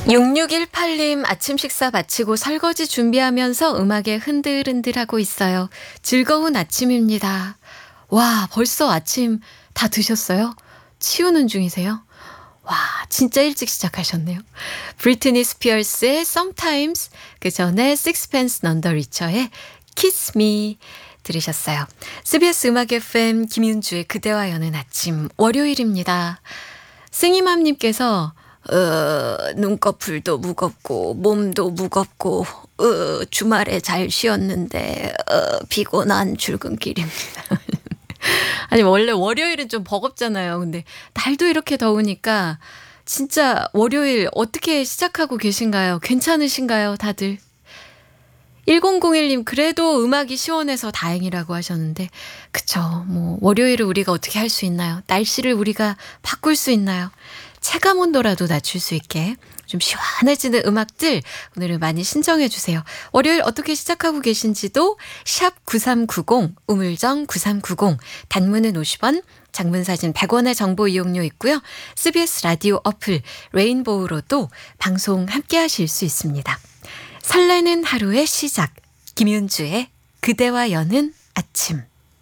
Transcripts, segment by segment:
6618님 아침 식사 마치고 설거지 준비하면서 음악에 흔들흔들하고 있어요. 즐거운 아침입니다. 와, 벌써 아침 다 드셨어요? 치우는 중이세요? 와, 진짜 일찍 시작하셨네요. 브리트니 스피어스의 Sometimes, 그 전에 Sixpence None the Richer의 Kiss Me 들으셨어요. CBS 음악 FM 김윤주의 그대와 여는 아침 월요일입니다. 승희맘님께서 눈꺼풀도 무겁고 몸도 무겁고 주말에 잘 쉬었는데 피곤한 출근길입니다. 아니 원래 월요일은 좀 버겁잖아요. 근데 날도 이렇게 더우니까 진짜 월요일 어떻게 시작하고 계신가요? 괜찮으신가요, 다들? 1001님 그래도 음악이 시원해서 다행이라고 하셨는데 그쵸. 뭐 월요일을 우리가 어떻게 할 수 있나요? 날씨를 우리가 바꿀 수 있나요? 체감온도라도 낮출 수 있게 좀 시원해지는 음악들 오늘은 많이 신청해 주세요. 월요일 어떻게 시작하고 계신지도 샵 9390 우물정 9390 단문은 50원 장문사진 100원의 정보 이용료 있고요. CBS 라디오 어플 레인보우로도 방송 함께 하실 수 있습니다. 설레는 하루의 시작 김윤주의 그대와 여는 아침.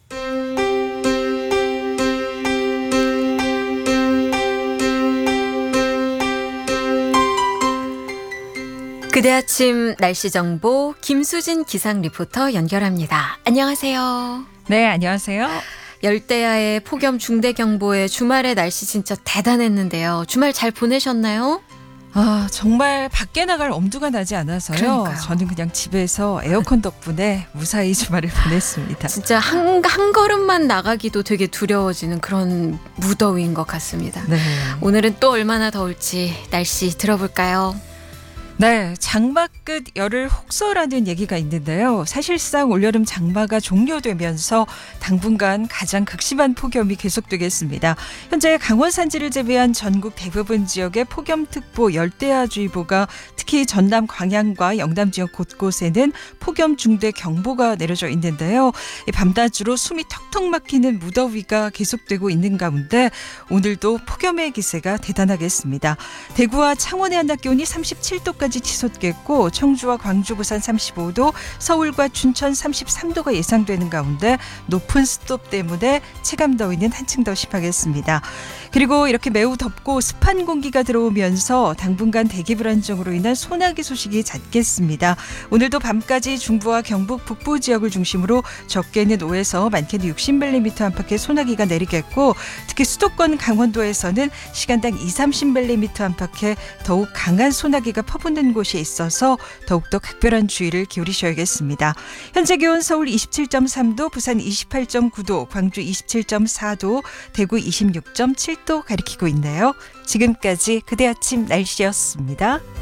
그대 아침 날씨 정보 김수진 기상 리포터 연결합니다. 안녕하세요. 네, 안녕하세요. 열대야의 폭염 중대경보에 주말에 날씨 진짜 대단했는데요. 주말 잘 보내셨나요? 아, 정말 밖에 나갈 엄두가 나지 않아서요. 그러니까요. 저는 그냥 집에서 에어컨 덕분에 무사히 주말을 보냈습니다. 진짜 한 걸음만 나가기도 되게 두려워지는 그런 무더위인 것 같습니다. 네. 오늘은 또 얼마나 더울지 날씨 들어볼까요? 네, 장마 끝 열을 혹서라는 얘기가 있는데요. 사실상 올여름 장마가 종료되면서 당분간 가장 극심한 폭염이 계속되겠습니다. 현재 강원 산지를 제외한 전국 대부분 지역에 폭염특보 열대야주의보가 특히 전남 광양과 영남 지역 곳곳에는 폭염 중대 경보가 내려져 있는데요. 밤낮으로 숨이 턱턱 막히는 무더위가 계속되고 있는 가운데 오늘도 폭염의 기세가 대단하겠습니다. 대구와 창원의 한낮 기온이 37도까지 치솟겠고 청주와 광주, 부산 35도, 서울과 춘천 33도가 예상되는 가운데 높은 습도 때문에 체감더위는 한층 더 심하겠습니다. 그리고 이렇게 매우 덥고 습한 공기가 들어오면서 당분간 대기 불안정으로 인한 소나기 소식이 잦겠습니다. 오늘도 밤까지 중부와 경북 북부 지역을 중심으로 적게는 5에서 많게는 60mm 안팎의 소나기가 내리겠고 특히 수도권 강원도에서는 시간당 20-30mm 안팎의 더욱 강한 소나기가 퍼붓는 곳이 있어서 더욱더 각별한 주의를 기울이셔야겠습니다. 현재 기온 서울 27.3도, 부산 28.9도, 광주 27.4도, 대구 26.7도 가리키고 있네요. 지금까지 그대 아침 날씨였습니다.